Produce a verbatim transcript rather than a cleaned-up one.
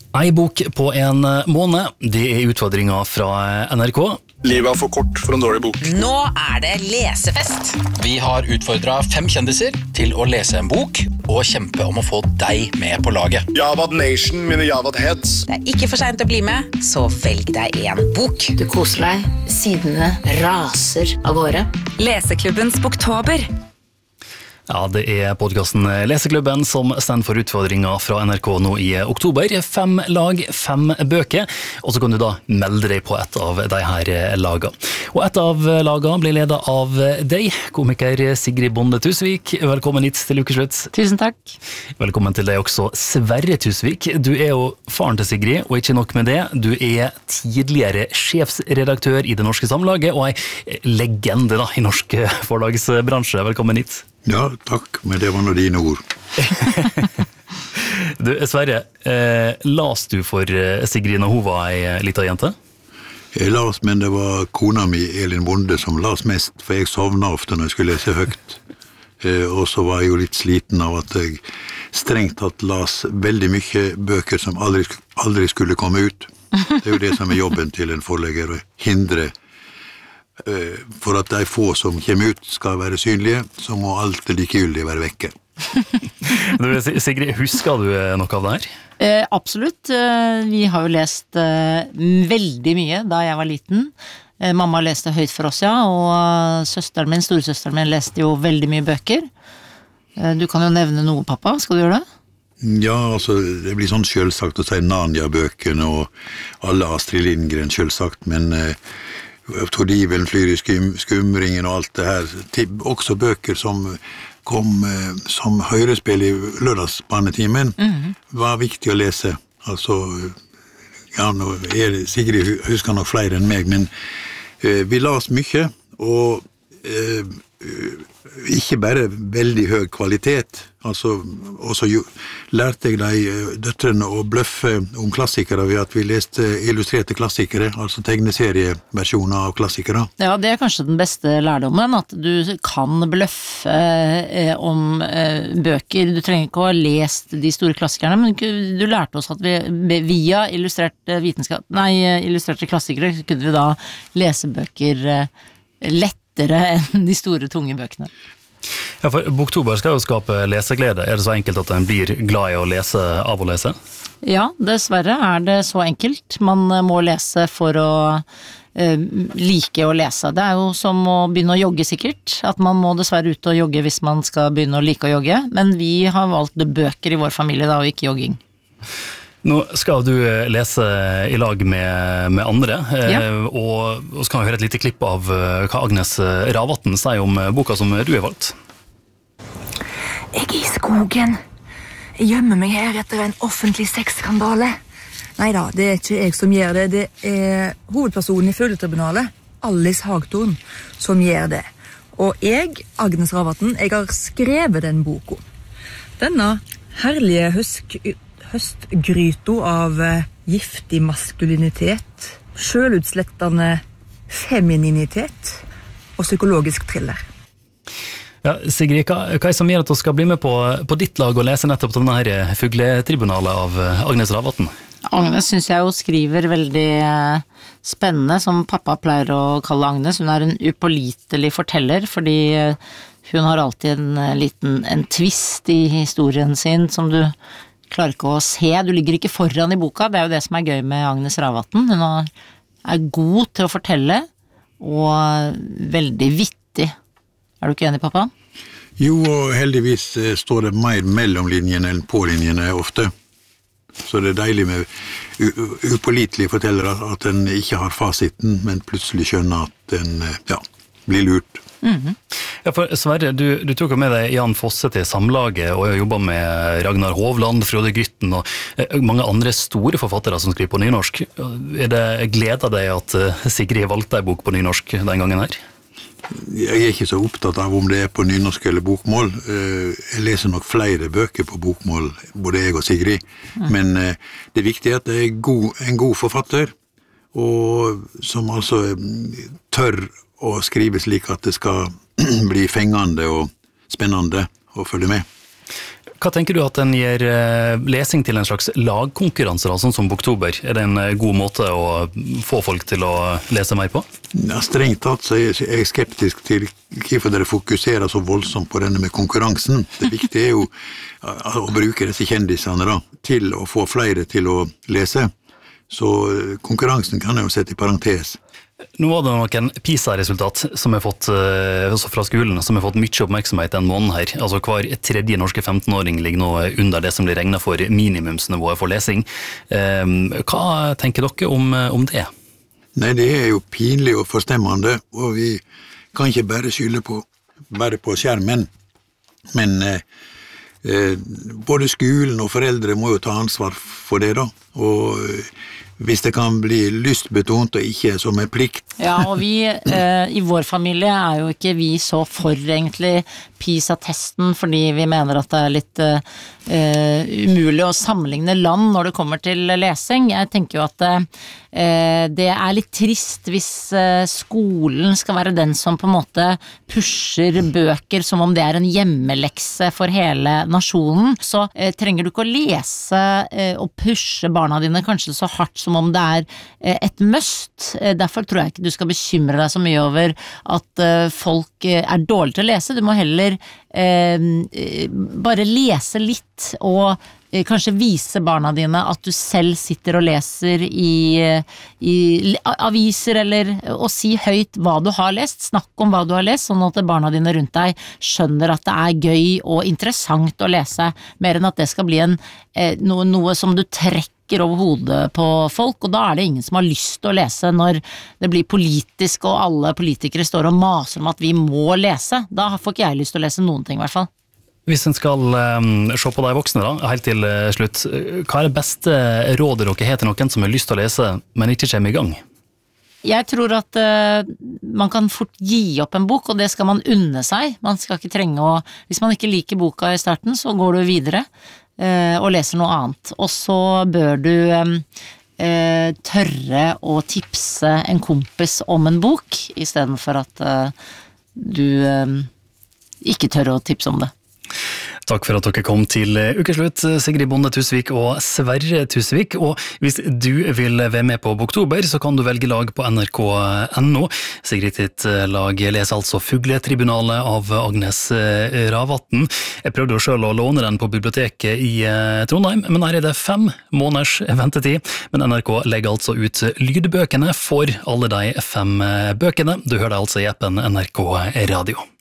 Ei bok på en måned, det er utfordringer fra N R K. Livet er for kort for en dårlig bok. Nå er det lesefest. Vi har utfordret fem kjendiser til å lese en bok og kjempe om å få deg med på laget. Javad Nation, mine Javad Heads. Det er ikke for sent å bli med, så velg deg en bok. Du koser deg, sidene raser av gårde. Leseklubbens Boktober. Ja, det er podcasten Leseklubben som stender for utfordringer fra N R K nå i oktober. Fem lag, fem bøker, og så kan du da melde deg på et av de her lagene. Og et av lagene blir ledet av deg, komiker Sigrid Bonde Tusvik. Velkommen hit til ukeslutt. Tusen takk. Velkommen til deg også, Sverre Tusvik. Du er jo faren til Sigrid, og ikke nok med det, du er tidligere sjefsredaktør i Det Norske Samlaget, og en legende da, i norsk forlagsbransje. Velkommen hit. Ja, takk, men det var nå dine ord. Du, Sverre, eh, las du for Sigrid når hun var en liten jente? Jeg las, men det var kona mi, Elin Bonde, som las mest, for jeg sovna ofte når jeg skulle lese høyt. Eh, og så var jeg jo litt sliten av at jeg strengt tatt las veldig mye bøker som aldri, aldri skulle komme ut. Det er jo det som er jobben til en forlegger, å hindre for at de få som kommer ut skal være synlige, så må alt det likegyldige være vekke. Du, Sigrid, husker du noe av det her? Eh, absolutt. Vi har jo lest eh, veldig mye da jeg var liten. Eh, mamma leste høyt for oss, ja, og søsteren min, storesøsteren min, leste jo veldig mye bøker. Eh, du kan jo nevne noe, pappa. Skal du gjøre det? Ja, altså, det blir sånn selvsagt å si Narnia-bøkene og alle Astrid Lindgren selvsagt, men eh, Tordivelen flyr i skum, skumringen og alt det her. Også bøker som kom eh, som høyrespill i lørdagsbarnetimen mm-hmm. var viktig å lese. Altså, ja, nå er det, Sigrid husker nok flere enn meg, men eh, vi las mye, og eh, ikke bare veldig høy kvalitet. Altså, og så jo, lærte jeg de døtrene å bløffe om klassikere ved at vi leste illustrerte klassikere, altså tegneserieversjoner av klassikere. Ja, det er kanskje den beste lærdommen, at du kan bløffe eh, om eh, bøker. Du trenger ikke å ha lest de store klassikerne, men du lærte oss at vi via illustrerte vitenskap, nei, illustrerte klassikere kunne vi da lese bøker eh, lettere enn de store, tunge bøkene. Ja, for Boktober skal jo skape leseglede. Er det så enkelt at en blir glad i å lese av å lese? Ja, dessverre er det så enkelt. Man må lese for å eh, like å lese. Det er jo som å begynne å jogge sikkert, at man må dessverre ut og jogge hvis man skal begynne å like å jogge, men vi har valgt bøker i vår familie da, og ikke jogging. Nå skal du lese i lag med, med andre, ja. eh, og, og så kan vi høre et lite klipp av hva Agnes Ravatn sier om boka som du har valgt. Jeg er i skogen. Jeg gjemmer meg her etter en offentlig sexskandale. Neida, det er ikke jeg som gjør det. Det er hovedpersonen i Følgetribunalet, Alice Hagtorn, som gjør det. Og jeg, Agnes Ravatn, jeg har skrevet den boka. Denne herlige husk... høstgryto av giftig maskulinitet, sjølutslettende femininitet og psykologisk thriller. Ja, Sigrid, hva, hva er det som gjør at du skal bli med på, på ditt lag og lese nettopp denne her Fugletribunalet av Agnes Ravatn? Agnes synes jeg jo skriver veldig spennende, som pappa pleier å kalle Agnes. Hun er en upålitelig forteller, fordi hun har alltid en liten en twist i historien sin som du klarer ikke å se, du ligger ikke foran i boka, det er jo det som er gøy med Agnes Ravatn. Hun er god til å fortelle, og veldig vittig. Er du ikke enig, pappa? Jo, og heldigvis står det mer mellom linjene enn på linjene ofte. Så det er deilig med upålitelige fortellere at den ikke har fasiten, men plutselig skjønner at den ja, blir lurt. Mm-hmm. Ja, for Sverre, du, du tok med deg Jan Fosse til Samlaget og har jobbet med Ragnar Hovland, Frode Grytten og mange andre store forfattere som skriver på nynorsk. Er det gleder deg at Sigrid valgte en bok på nynorsk den gangen her? Jeg er ikke så opptatt av om det er på nynorsk eller bokmål. Jeg leser nok flere bøker på bokmål, både jeg og Sigrid. Mm. Men det viktige er at det er god, en god forfatter, og som altså tør å skrive slik at det skal bli fengende og spennende å følge med. Hva tenker du at den gir lesing til en slags lagkonkurranse, da, sånn som Boktober? Er det en god måte å få folk til å lese mer på? Ja, strengt tatt så er jeg skeptisk til hvorfor dere fokuserer så voldsomt på denne med konkurransen. Det viktige er jo å bruke disse kjendisene da, til å få flere til å lese. Så konkurransen kan jeg jo sette i parentes. Nå var det noen PISA-resultat som har fått, altså fra skolen, som har fått mye oppmerksomhet den måneden her. Altså hver tredje norske femten-åring ligger nå under det som blir regnet for minimumsnivået for lesing. Hva tenker dere om, om det? Nei, det er jo pinlig og forstemmende, og vi kan ikke bare skylde på, bare på skjermen. Men eh, både skolen og foreldre må jo ta ansvar for det da, og hvis det kan bli lystbetont og ikke som en plikt. Ja, og vi eh, i vår familie er jo ikke vi så for egentlig PISA-testen, fordi vi mener at det er litt eh, umulig å sammenligne land når det kommer til lesing. Jeg tenker jo at eh, det er litt trist hvis eh, skolen skal være den som på en måte pusher bøker som om det er en hjemmelekse for hele nasjonen. Så eh, trenger du ikke å lese eh, og pushe barna dine kanskje så hardt som om det er eh, et must. Eh, derfor tror jeg ikke du skal bekymre deg så mye over at eh, folk eh, er dårlige til å lese. Du må heller Eh, bare lese litt og eh, kanskje vise barna dine at du selv sitter og leser i, i aviser eller og si høyt hva du har lest, snakk om hva du har lest, sånn at barna dine rundt deg skjønner at det er gøy og interessant å lese, mer enn at det skal bli en, eh, noe, noe som du trekker over hodet på folk, og da er det ingen som har lyst til å lese når det blir politisk og alle politikere står og maser om at vi må lese. Da får ikke jeg lyst til å lese noen ting i hvert fall. Hvis en skal um, se på de voksne da, helt til uh, slutt, hva er det beste rådet dere har til noen som har lyst til å lese, men ikke kommer i gang? Jeg tror at uh, man kan fort gi opp en bok, og det skal man unne seg. Man skal ikke trenge å, hvis man ikke liker boka i starten, så går du videre og leser noe annet. Og så bør du eh, tørre å tipse en kompis om en bok, i stedet for at eh, du eh, ikke tør å tipse om det. Takk for at dere kom til ukeslutt, Sigrid Bonde Tusvik og Sverre Tusvik. Og hvis du vil være med på Boktober, så kan du velge lag på N R K punktum N O. Sigrid sitt lag leser altså Fugletribunalet av Agnes Ravatn. Jeg prøvde jo selv å låne den på biblioteket i Trondheim, men her er det fem måneders ventetid. Men N R K legger altså ut lydbøkene for alle de fem bøkene. Du hører det altså i appen N R K Radio.